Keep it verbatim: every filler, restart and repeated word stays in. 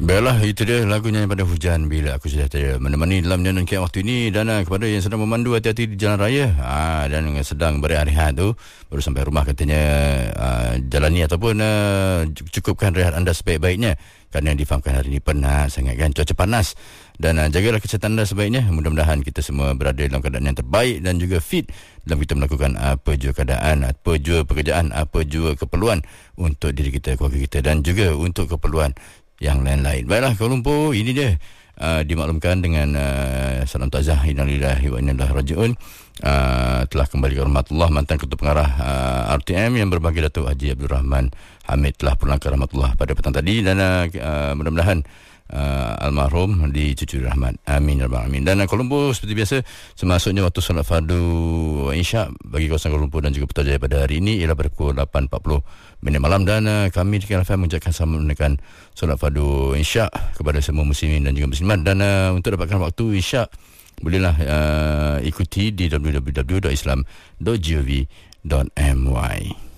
Baiklah, itu dia lagunya pada hujan bila aku sejahtera menemani dalam jalan kiat waktu ini. Dan uh, kepada yang sedang memandu, hati-hati di jalan raya, uh, dan yang sedang berehat-rehat tu baru sampai rumah, katanya uh, jalani ataupun uh, cukupkan rehat anda sebaik-baiknya, kerana difahamkan hari ini penat sangat kan, cuaca panas. Dan uh, jagalah kesihatan anda sebaiknya. Mudah-mudahan kita semua berada dalam keadaan yang terbaik dan juga fit dalam kita melakukan apa jua keadaan, apa jua pekerjaan, apa jua keperluan untuk diri kita, keluarga kita dan juga untuk keperluan yang lain-lain. Baiklah, Kuala Lumpur, ini dia uh, dimaklumkan dengan uh, salam takziah, innalillahi wa inna ilaihi raji'un. Uh, telah kembali ke rahmatullah mantan Ketua Pengarah uh, R T M yang berbahagia Datuk Haji Abdul Rahman Hamid telah pulang ke rahmatullah pada petang tadi. Dan uh, uh, mudah-mudahan Uh, almarhum dicucuri rahmat. Amin ya rabbal alamin. Dan uh, Kuala Lumpur seperti biasa, semasuknya waktu solat fardu Isyak bagi kawasan Kuala Lumpur dan juga Putrajaya pada hari ini ialah pada pukul lapan empat puluh minit malam. Dan uh, kami di K L F M mengucapkan selamat menunaikan solat fardu Isyak kepada semua muslimin dan juga muslimat. Dan uh, untuk dapatkan waktu Isyak, bolehlah uh, ikuti di w w w dot islam dot gov dot my.